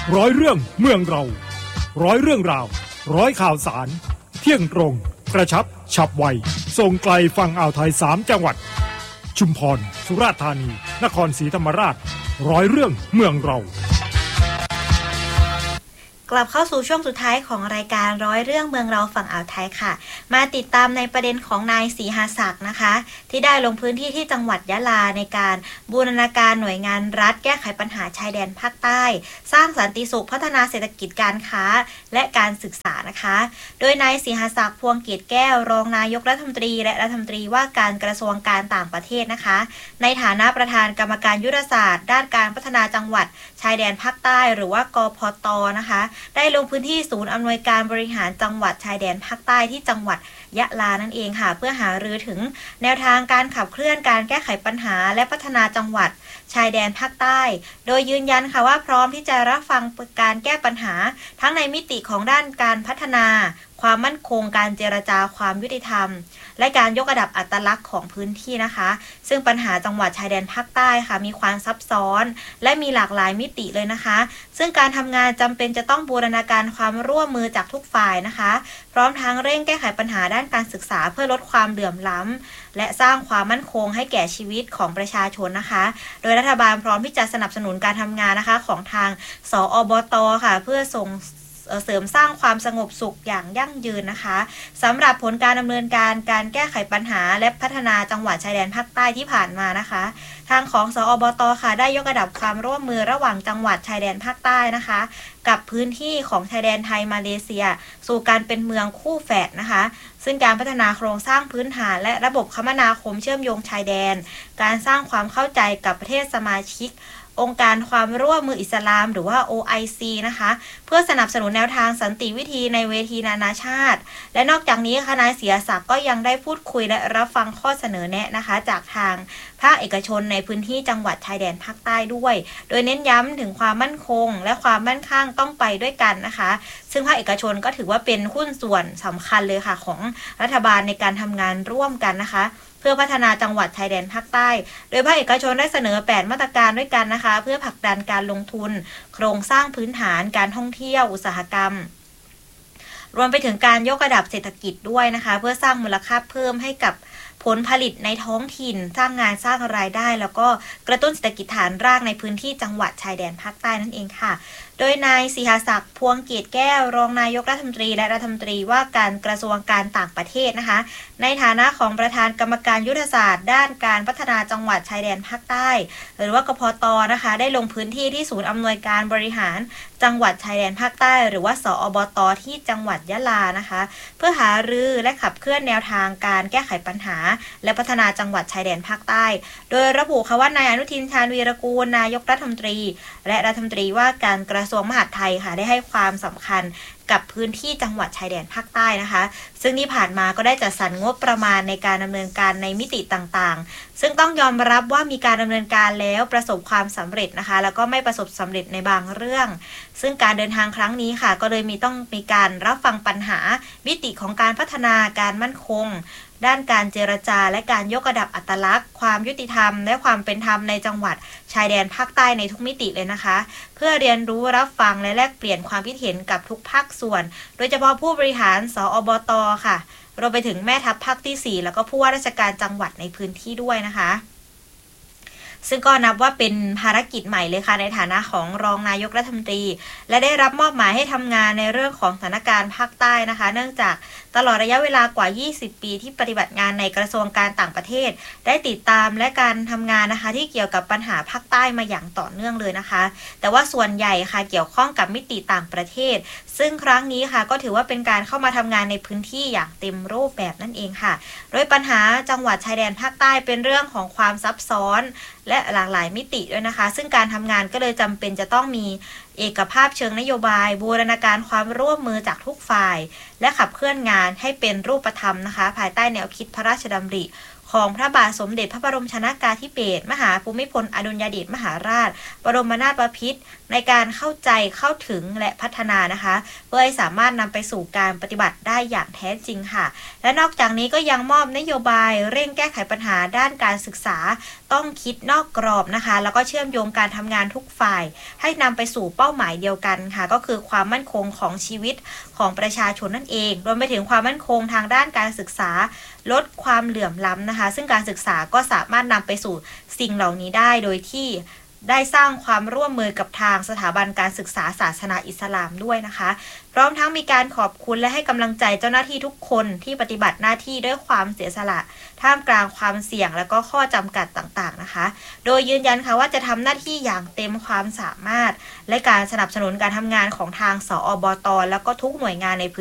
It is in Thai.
ร้อยเรื่องเมืองเราร้อยเรื่องราวร้อยข่าวสารเที่ยงตรงกระชับฉับไวส่งไกลฝั่งอ่าวไทย3จังหวัดชุมพรสุราษฎร์ธานีนครศรีธรรมราชร้อยเรื่องเมืองเรากลับเข้าสู่ช่วงสุดท้ายของรายการร้อยเรื่องเมืองเราฝั่งอ่าวไทยค่ะมาติดตามในประเด็นของนายศรีหศักดิ์นะคะที่ได้ลงพื้นที่ที่จังหวัดยะลาในการบูรณาการหน่วยงานรัฐแก้ไขปัญหาชายแดนภาคใต้สร้างสันติสุขพัฒนาเศรษฐกิจการค้าและการศึกษานะคะโดยนายศรีหศักดิ์พวงเกตแก้วรองนายกรัฐมนตรีและรัฐมนตรีว่าการกระทรวงการต่างประเทศนะคะในฐานะประธานกรรมการยุทธศาสตร์ด้านการพัฒนาจังหวัดชายแดนภาคใต้หรือว่ากพต.นะคะได้ลงพื้นที่ศูนย์อำนวยการบริหารจังหวัดชายแดนภาคใต้ที่จังหวัดยะลานั่นเองค่ะเพื่อหารือถึงแนวทางการขับเคลื่อนการแก้ไขปัญหาและพัฒนาจังหวัดชายแดนภาคใต้โดยยืนยันค่ะว่าพร้อมที่จะรับฟังการแก้ปัญหาทั้งในมิติของด้านการพัฒนาความมั่นคงการเจรจาความยุติธรรมและการยกระดับอัตลักษณ์ของพื้นที่นะคะซึ่งปัญหาจังหวัดชายแดนภาคใต้ค่ะมีความซับซ้อนและมีหลากหลายมิติเลยนะคะซึ่งการทำงานจำเป็นจะต้องบูรณาการความร่วมมือจากทุกฝ่ายนะคะพร้อมทั้งเร่งแก้ไขปัญหาด้านการศึกษาเพื่อลดความเหลื่อมล้ำและสร้างความมั่นคงให้แก่ชีวิตของประชาชนนะคะโดยรัฐบาลพร้อมที่จะสนับสนุนการทำงานนะคะของทางสอบต.ค่ะเพื่อส่งเสริมสร้างความสงบสุขอย่างยั่งยืนนะคะสำหรับผลการดำเนินการแก้ไขปัญหาและพัฒนาจังหวัดชายแดนภาคใต้ที่ผ่านมานะคะทางของสอบต.ค่ะได้ยกระดับความร่วมมือระหว่างจังหวัดชายแดนภาคใต้นะคะกับพื้นที่ของชายแดนไทยมาเลเซียสู่การเป็นเมืองคู่แฝดนะคะซึ่งการพัฒนาโครงสร้างพื้นฐานและระบบคมนาคมเชื่อมโยงชายแดนการสร้างความเข้าใจกับประเทศสมาชิกองค์การความร่วมมืออิสลามหรือว่า OIC นะคะเพื่อสนับสนุนแนวทางสันติวิธีในเวทีนานาชาติและนอกจากนี้นายศรีหศักดิ์ก็ยังได้พูดคุยและรับฟังข้อเสนอแนะนะคะจากทางภาคเอกชนในพื้นที่จังหวัดชายแดนภาคใต้ด้วยโดยเน้นย้ำถึงความมั่นคงและความมั่นคั่งต้องไปด้วยกันนะคะซึ่งภาคเอกชนก็ถือว่าเป็นหุ้นส่วนสำคัญเลยค่ะของรัฐบาลในการทำงานร่วมกันนะคะเพื่อพัฒนาจังหวัดชายแดนภาคใต้โดยภาคเอกชนได้เสนอ8มาตรการด้วยกันนะคะเพื่อผลักดันการลงทุนโครงสร้างพื้นฐานการท่องเที่ยวอุตสาหกรรมรวมไปถึงการยกระดับเศรษฐกิจด้วยนะคะเพื่อสร้างมูลค่าเพิ่มให้กับผลผลิตในท้องถิ่นสร้างงานสร้างรายได้แล้วก็กระตุ้นเศรษฐกิจฐานรากในพื้นที่จังหวัดชายแดนภาคใต้นั่นเองค่ะโดยนายศรีหศักดิ์พวงเกตแก้วรองนายกรัฐมนตรีและรัฐมนตรีว่าการกระทรวงการต่างประเทศนะคะในฐานะของประธานกรรมการยุทธศาสตร์ด้านการพัฒนาจังหวัดชายแดนภาคใต้หรือว่ากพต.นะคะได้ลงพื้นที่ที่ศูนย์อำนวยการบริหารจังหวัดชายแดนภาคใต้หรือว่าสอบต.ที่จังหวัดยะลานะคะเพื่อหารือและขับเคลื่อนแนวทางการแก้ไขปัญหาและพัฒนาจังหวัดชายแดนภาคใต้โดยระบุค่ะว่านายอนุทินชาญวีรกูลนายกรัฐมนตรีและรัฐมนตรีว่าการกระทรวงมหาดไทยค่ะได้ให้ความสำคัญกับพื้นที่จังหวัดชายแดนภาคใต้นะคะซึ่งที่ผ่านมาก็ได้จัดสรรงบประมาณในการดำเนินการในมิติต่างๆซึ่งต้องยอมรับว่ามีการดำเนินการแล้วประสบความสำเร็จนะคะแล้วก็ไม่ประสบสำเร็จในบางเรื่องซึ่งการเดินทางครั้งนี้ค่ะก็เลยต้องมีการรับฟังปัญหามิติของการพัฒนาการมั่นคงด้านการเจรจาและการยกระดับอัตลักษณ์ความยุติธรรมและความเป็นธรรมในจังหวัดชายแดนภาคใต้ในทุกมิติเลยนะคะเพื่อเรียนรู้รับฟังและแลกเปลี่ยนความคิดเห็นกับทุกภาคส่วนโดยเฉพาะผู้บริหารสอบต.ค่ะรวมไปถึงแม่ทัพภาคที่4แล้วก็ผู้ว่าราชการจังหวัดในพื้นที่ด้วยนะคะซึ่งก็นับว่าเป็นภารกิจใหม่เลยค่ะในฐานะของรองนายกรัฐมนตรีและได้รับมอบหมายให้ทำงานในเรื่องของสถานการณ์ภาคใต้นะคะเนื่องจากตลอดระยะเวลากว่า20ปีที่ปฏิบัติงานในกระทรวงการต่างประเทศได้ติดตามและการทำงานนะคะที่เกี่ยวกับปัญหาภาคใต้มาอย่างต่อเนื่องเลยนะคะแต่ว่าส่วนใหญ่ค่ะเกี่ยวข้องกับมิติต่างประเทศซึ่งครั้งนี้ค่ะก็ถือว่าเป็นการเข้ามาทำงานในพื้นที่อย่างเต็มรูปแบบนั่นเองค่ะโดยปัญหาจังหวัดชายแดนภาคใต้เป็นเรื่องของความซับซ้อนและหลากหลายมิติด้วยนะคะซึ่งการทำงานก็เลยจำเป็นจะต้องมีเอกภาพเชิงนโยบายบูรณาการความร่วมมือจากทุกฝ่ายและขับเคลื่อนงานให้เป็นรูปธรรมนะคะภายใต้แนวคิดพระราชดำริขของพระบาทสมเด็จพระบรมชนกาธิเบศรมหาภูมิพลอดุลยเดชมหาราชบรมนาถบพิตรในการเข้าใจเข้าถึงและพัฒนานะคะเพื่อให้สามารถนำไปสู่การปฏิบัติได้อย่างแท้จริงค่ะและนอกจากนี้ก็ยังมอบนโยบายเร่งแก้ไขปัญหาด้านการศึกษาต้องคิดนอกกรอบนะคะแล้วก็เชื่อมโยงการทำงานทุกฝ่ายให้นำไปสู่เป้าหมายเดียวกันค่ะก็คือความมั่นคงของชีวิตของประชาชนนั่นเองรวมไปถึงความมั่นคงทางด้านการศึกษาลดความเหลื่อมล้ำนะคะซึ่งการศึกษาก็สามารถนำไปสู่สิ่งเหล่านี้ได้โดยที่ได้สร้างความร่วมมือกับทางสถาบันการศึกษาศาสนาอิสลามด้วยนะคะพร้อมทั้งมีการขอบคุณและให้กำลังใจเจ้าหน้าที่ทุกคนที่ปฏิบัติหน้าที่ด้วยความเสียสละท่ามกลางความเสี่ยงและก็ข้อจำกัดต่างๆนะคะโดยยืนยันค่ะว่าจะทำหน้าที่อย่างเต็มความสามารถและการสนับสนุนการทำงานของทางสอบต.แล้วก็ทุกหน่วยงานในพื้น